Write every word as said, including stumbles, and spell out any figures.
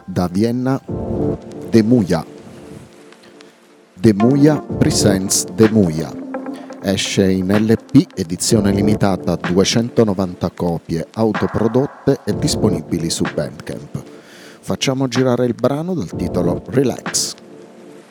da Vienna, Demuya. Demuya presents Demuya. Esce in L P, edizione limitata a duecentonovanta copie autoprodotte e disponibili su Bandcamp. Facciamo girare il brano dal titolo Relax.